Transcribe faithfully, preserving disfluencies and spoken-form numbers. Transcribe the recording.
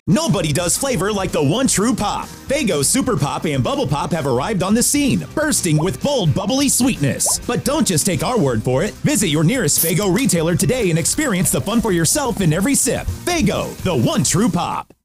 Nobody does flavor like the one true pop. Faygo Super Pop and Bubble Pop have arrived on the scene, bursting with bold, bubbly sweetness. But don't just take our word for it. Visit your nearest Faygo retailer today and experience the fun for yourself in every sip. Faygo, the one true pop.